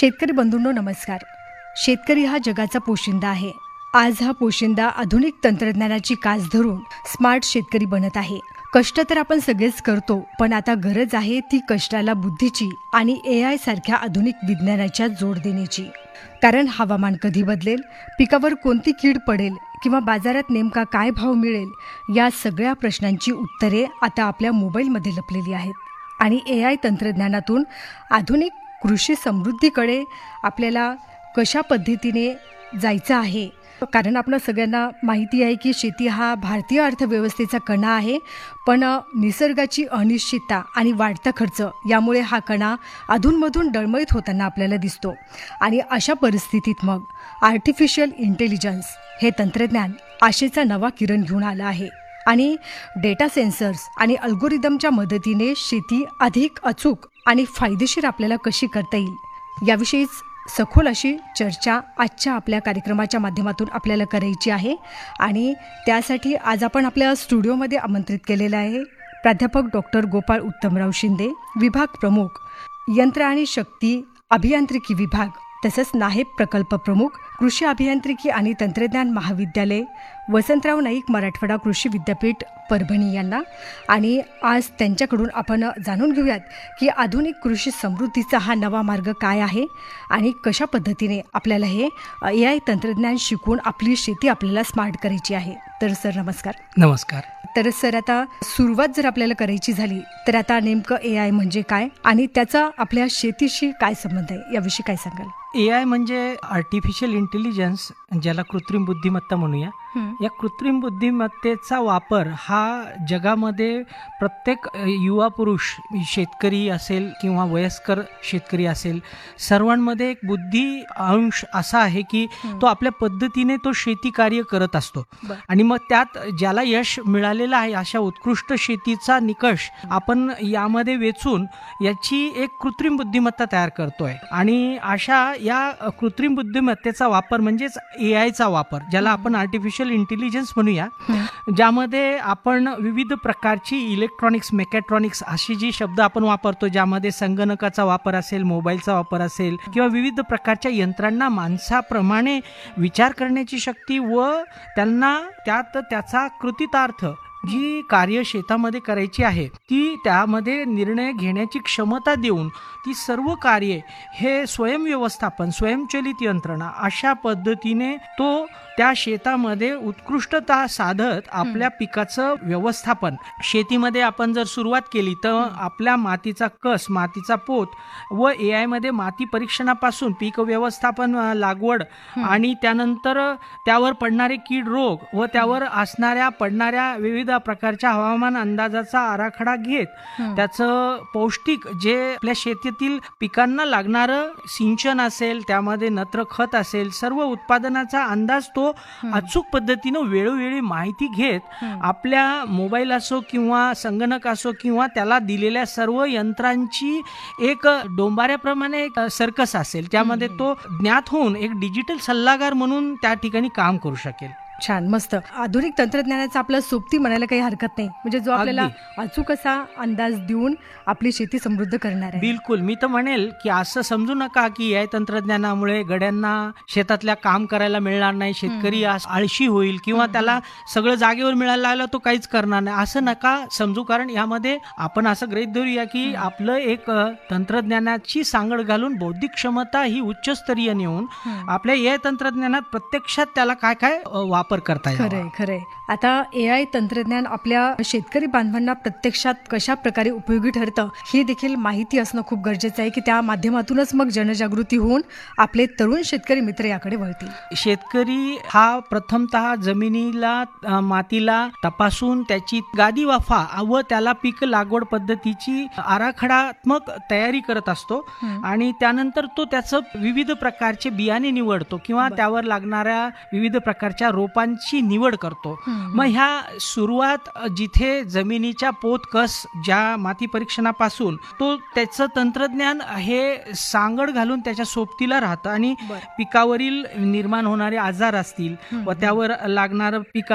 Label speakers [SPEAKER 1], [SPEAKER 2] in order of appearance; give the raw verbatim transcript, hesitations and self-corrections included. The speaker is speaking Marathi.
[SPEAKER 1] शेतकरी बंधूंनो नमस्कार. शेतकरी हा जगाचा पोशिंदा आहे. आज हा पोशिंदा आधुनिक तंत्रज्ञानाची कास धरून स्मार्ट शेतकरी बनत आहे. कष्ट तर आपण सगळेच करतो, पण आता गरज आहे ती कष्टाला बुद्धीची आणि ए आय सारख्या आधुनिक विज्ञानाच्या जोड देण्याची. कारण हवामान कधी बदलेल, पिकावर कोणती कीड पडेल किंवा बाजारात नेमका काय भाव मिळेल, या सगळ्या प्रश्नांची उत्तरे आता आपल्या मोबाईलमध्ये लपलेली आहेत. आणि ए आय तंत्रज्ञानातून आधुनिक कृषी समृद्धीकडे आपल्याला कशा पद्धतीने जायचं आहे. कारण आपल्या सगळ्यांना माहिती आहे की शेती हा भारतीय अर्थव्यवस्थेचा कणा आहे, पण निसर्गाची अनिश्चितता आणि वाढता खर्च यामुळे हा कणा अधूनमधून डळमळीत होताना आपल्याला दिसतो. आणि अशा परिस्थितीत मग आर्टिफिशियल इंटेलिजन्स हे तंत्रज्ञान आशेचा नवा किरण घेऊन आलं आहे. आणि डेटा सेन्सर्स आणि अल्गोरिदमच्या मदतीने शेती अधिक अचूक आणि फायदेशीर आपल्याला कशी करता येईल याविषयीच सखोल अशी चर्चा आजच्या आपल्या कार्यक्रमाच्या माध्यमातून आपल्याला करायची आहे. आणि त्यासाठी आज आपण आपल्या स्टुडिओमध्ये आमंत्रित केलेलं आहे प्राध्यापक डॉक्टर गोपाळ उत्तमराव शिंदे, विभाग प्रमुख यंत्र आणि शक्ती अभियांत्रिकी विभाग, तसंच नाहेब प्रकल्प प्रमुख कृषी अभियांत्रिकी आणि तंत्रज्ञान महाविद्यालय, वसंतराव नाईक मराठवाडा कृषी विद्यापीठ परभणी यांना. आणि आज त्यांच्याकडून आपण जाणून घेऊयात की आधुनिक कृषी समृद्धीचा हा नवा मार्ग काय आहे आणि कशा पद्धतीने आपल्याला हे ए आय तंत्रज्ञान शिकून आपली शेती आपल्याला स्मार्ट करायची आहे. तर सर नमस्कार.
[SPEAKER 2] नमस्कार.
[SPEAKER 1] तर सर, आता सुरुवात जर आपल्याला करायची झाली तर आता नेमकं ए आय म्हणजे काय आणि त्याचा आपल्या शेतीशी काय संबंध आहे याविषयी काय सांगाल?
[SPEAKER 2] ए आय म्हणजे आर्टिफिशियल इंटेलिजन्स, ज्याला कृत्रिम बुद्धिमत्ता म्हणूया. या कृत्रिम बुद्धिमत्तेचा वापर हा जगामध्ये प्रत्येक युवा पुरुष, शेतकरी असेल किंवा वयस्कर शेतकरी असेल, सर्वांमध्ये एक बुद्धी अंश असा आहे की तो आपल्या पद्धतीने तो शेती कार्य करत असतो. आणि मग त्यात ज्याला यश मिळालेलं आहे अशा उत्कृष्ट शेतीचा निकष आपण यामध्ये वेचून याची एक कृत्रिम बुद्धिमत्ता तयार करतोय. आणि अशा या कृत्रिम बुद्धिमत्तेचा वापर म्हणजेच ए आयचा वापर, ज्याला आपण आर्टिफिशियल इंटेलिजन्स म्हणूया, ज्यामध्ये आपण विविध प्रकारची इलेक्ट्रॉनिक्स, मेकॅट्रॉनिक्स अशी जी शब्द आपण वापरतो, ज्यामध्ये संगणकाचा वापर असेल, मोबाईलचा वापर असेल किंवा विविध प्रकारच्या यंत्रांना माणसाप्रमाणे विचार करण्याची शक्ती व त्यांना त्यात त्याचा कृतितार्थ जी कार्य शेतामध्ये करायची आहे ती त्यामध्ये निर्णय घेण्याची क्षमता देऊन ती सर्व कार्ये हे स्वयंव्यवस्थापन, स्वयंचलित यंत्रणा अशा पद्धतीने तो त्या शेतामध्ये उत्कृष्टता साधत आपल्या पिकाचं व्यवस्थापन. शेतीमध्ये आपण जर सुरुवात केली तर आपल्या मातीचा कस, मातीचा पोत व ए आय मध्ये माती परीक्षणापासून पीक व्यवस्थापन, लागवड आणि त्यानंतर त्यावर पडणारे कीड रोग व त्यावर असणाऱ्या पडणाऱ्या विविध प्रकारच्या हवामान अंदाजाचा आराखडा घेत त्याचं पौष्टिक जे आपल्या शेतीतील पिकांना लागणारं सिंचन असेल, त्यामध्ये नत्र खत असेल, सर्व उत्पादनाचा अंदाज तो अचूक पद्धतीनं वेळोवेळी माहिती घेत आपल्या मोबाईल असो किंवा संगणक असो किंवा त्याला दिलेल्या सर्व यंत्रांची एक डोंबाऱ्याप्रमाणे एक सर्कस असेल, त्यामध्ये तो ज्ञात होऊन एक डिजिटल सल्लागार म्हणून त्या ठिकाणी काम करू शकेल.
[SPEAKER 1] छान, मस्त. आधुनिक तंत्रज्ञानाचा आपला सोबती म्हणायला काही हरकत नाही, म्हणजे जो आपल्याला अचूक असा अंदाज देऊन आपली शेती समृद्ध करणार आहे.
[SPEAKER 2] बिलकुल. मी तर म्हणेल की असं समजू नका की या तंत्रज्ञानामुळे गड्यांना शेतातल्या काम करायला मिळणार नाही, शेतकरी आळशी होईल किंवा त्याला सगळं जागेवर मिळायला लागलं तो काहीच करणार नाही, असं नका समजू. कारण यामध्ये आपण असं गृहीत धरूया की आपलं एक तंत्रज्ञानाची सांगड घालून बौद्धिक क्षमता ही उच्चस्तरीय नेऊन आपल्या या तंत्रज्ञानात प्रत्यक्षात त्याला काय काय वापर करता येईल.
[SPEAKER 1] खरंय खरंय. आता ए आय तंत्रज्ञान आपल्या शेतकरी बांधवांना प्रत्यक्षात कशा प्रकारे उपयोगी ठरतं हे देखील माहिती असणं खूप गरजेचं आहे की त्या माध्यमातूनच मग जनजागृती होऊन आपले तरुण शेतकरी मित्र याकडे वळतील.
[SPEAKER 2] शेतकरी हा प्रथमतः जमिनीला, मातीला तपासून त्याची गादी वाफा व त्याला पीक लागवड पद्धतीची आराखडात्मक तयारी करत असतो आणि त्यानंतर तो त्याचं विविध प्रकारचे बियाणे निवडतो किंवा त्यावर लागणाऱ्या विविध प्रकारच्या रोपांची निवड करतो. मग ह्या सुरुवात जिथे जमिनीच्या पोत कस ज्या माती परीक्षणापासून तो त्याचं तंत्रज्ञान हे सांगड घालून त्याच्या सोबतीला राहतं आणि पिकावरील निर्माण होणारे आजार असतील व त्यावर लागणारं पिका